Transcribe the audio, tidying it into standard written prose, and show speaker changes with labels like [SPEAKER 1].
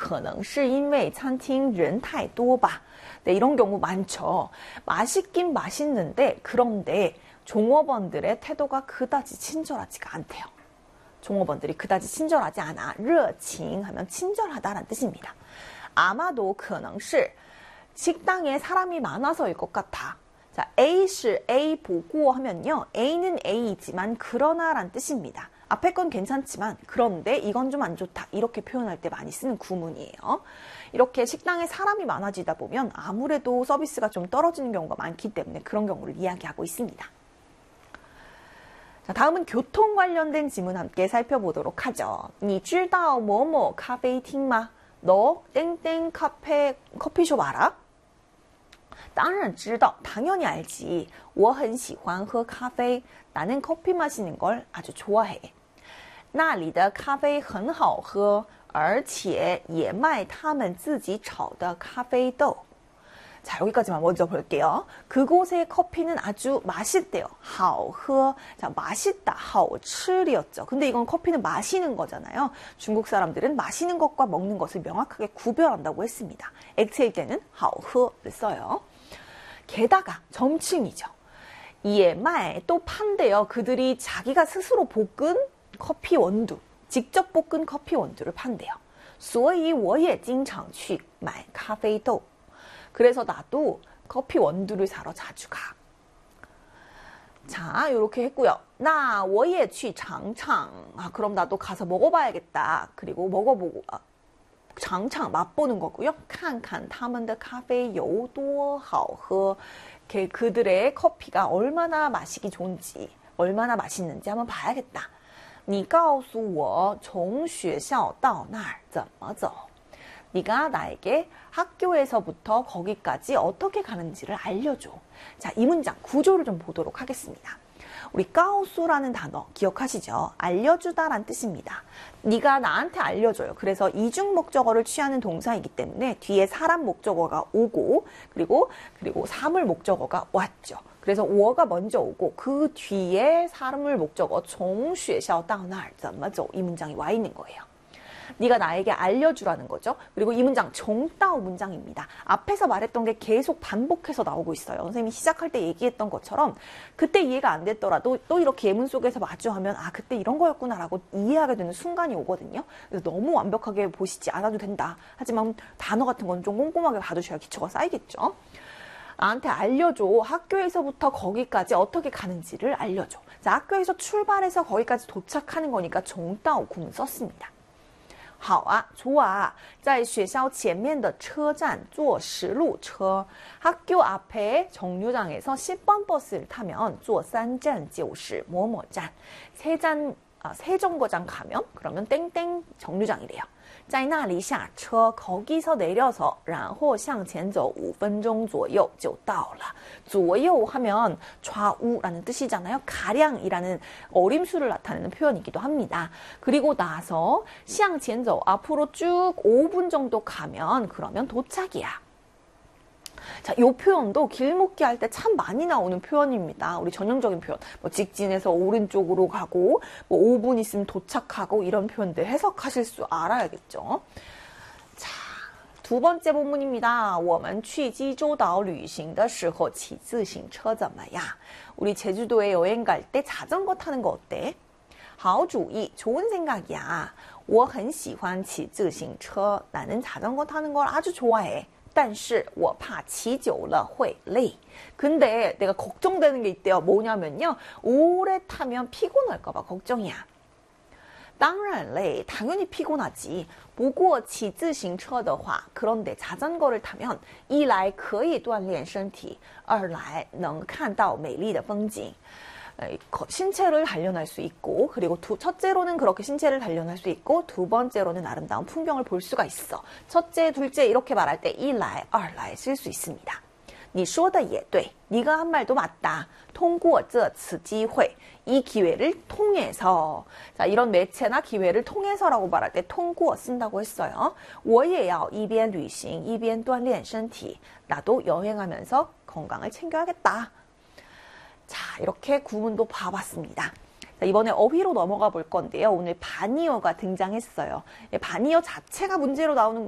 [SPEAKER 1] 可能是因为餐厅人太多吧. 네, 이런 경우 많죠. 맛있긴 맛있는데 그런데 종업원들의 태도가 그다지 친절하지가 않대요. 종업원들이 그다지 친절하지 않아. 热情 하면 친절하다라는 뜻입니다. 아마도 可能是 식당에 사람이 많아서일 것 같아. 자, A시 A 보고 하면요. A는 A이지만 그러나 란 뜻입니다. 앞에 건 괜찮지만 그런데 이건 좀 안 좋다. 이렇게 표현할 때 많이 쓰는 구문이에요. 이렇게 식당에 사람이 많아지다 보면 아무래도 서비스가 좀 떨어지는 경우가 많기 때문에 그런 경우를 이야기하고 있습니다. 자, 다음은 교통 관련된 지문 함께 살펴보도록 하죠. 你知道某某咖啡厅吗? 너 땡땡 커피숍 알아? 当然知道, 당연히 알지. 我很喜欢喝咖啡. 나는 커피 마시는 걸 아주 좋아해. 那里的咖啡很好喝,而且也卖他们自己炒的咖啡豆. 자, 여기까지만 먼저 볼게요. 그곳의 커피는 아주 맛있대요. 好喝. 자, 맛있다. 好吃였죠. 근데 이건 커피는 마시는 거잖아요. 중국 사람들은 마시는 것과 먹는 것을 명확하게 구별한다고 했습니다. 액체일 때는 好喝를 써요. 게다가 점칭이죠. 이에마에 또 판대요. 그들이 자기가 스스로 볶은 커피 원두, 직접 볶은 커피 원두를 판대요. 所以我也经常去买咖啡豆. 그래서 나도 커피 원두를 사러 자주 가. 자, 이렇게 했고요. 那我也去尝尝. 아, 그럼 나도 가서 먹어봐야겠다. 그리고 먹어보고 尝尝 맛보는 거고요. 看看他们的咖啡有多好喝. 그들의 커피가 얼마나 마시기 좋은지, 얼마나 맛있는지 한번 봐야겠다. 你告诉我从学校到那儿怎么走. 네가 나에게 학교에서부터 거기까지 어떻게 가는지를 알려줘. 자, 이 문장 구조를 좀 보도록 하겠습니다. 우리 까오수라는 단어 기억하시죠? 알려주다란 뜻입니다. 네가 나한테 알려줘요. 그래서 이중 목적어를 취하는 동사이기 때문에 뒤에 사람 목적어가 오고 그리고 사물 목적어가 왔죠. 그래서 我가 먼저 오고 그 뒤에 사물 목적어 从学校到那儿怎么走 이 문장이 와 있는 거예요. 네가 나에게 알려주라는 거죠. 그리고 이 문장 정따오 문장입니다. 앞에서 말했던 게 계속 반복해서 나오고 있어요. 선생님이 시작할 때 얘기했던 것처럼 그때 이해가 안 됐더라도 또 이렇게 예문 속에서 마주하면 아 그때 이런 거였구나라고 이해하게 되는 순간이 오거든요. 그래서 너무 완벽하게 보시지 않아도 된다. 하지만 단어 같은 건 좀 꼼꼼하게 봐두셔야 기초가 쌓이겠죠. 나한테 알려줘. 학교에서부터 거기까지 어떻게 가는지를 알려줘. 자, 학교에서 출발해서 거기까지 도착하는 거니까 정따오 구문 썼습니다. 好啊, 좋아. 在学校前面的车站坐10路车. 학교 앞에 정류장에서 10번 버스를 타면 坐3站就是某某站. 세 정거장 가면 그러면 땡땡 정류장이래요. 在那里下车, 거기서 내려서 然后向前走5分钟左右就到了. 左右 하면 좌우라는 뜻이잖아요. 가량이라는 어림수를 나타내는 표현이기도 합니다. 그리고 나서 向前走, 앞으로 쭉 5분 정도 가면 그러면 도착이야. 자, 이 표현도 길목기 할 때 참 많이 나오는 표현입니다. 우리 전형적인 표현. 뭐 직진해서 오른쪽으로 가고, 뭐 5분 있으면 도착하고 이런 표현들 해석하실 줄 알아야겠죠. 자, 두 번째 본문입니다. 我们去济州岛旅行的时候骑自行车怎么样? 우리 제주도에 여행 갈 때 자전거 타는 거 어때? 好主意, 좋은 생각이야. 我很喜欢骑自行车. 나는 자전거 타는 걸 아주 좋아해. 但是我怕骑久了会累. 근데 내가 걱정되는 게 있대요. 뭐냐면요. 오래 타면 피곤할까 봐 걱정이야. 当然累, 당연히 피곤하지. 不过骑自行车的话, 그런데 자전거를 타면 一来可以锻炼身体, 二来能看到美丽的风景. 신체를 단련할 수 있고 그리고 첫째로는 그렇게 신체를 단련할 수 있고 두 번째로는 아름다운 풍경을 볼 수가 있어. 첫째, 둘째 이렇게 말할 때 一来, 二来 쓸 수 있습니다. 你说的也对. 네가 한 말도 맞다. 通过这次机会, 이 기회를 통해서. 자, 이런 매체나 기회를 통해서라고 말할 때 通过 쓴다고 했어요. 我也要一边旅行一边锻炼身体. 나도 여행하면서 건강을 챙겨야겠다. 자, 이렇게 구문도 봐봤습니다. 자, 이번에 어휘로 넘어가 볼 건데요. 오늘 반이어가 등장했어요. 반이어 자체가 문제로 나오는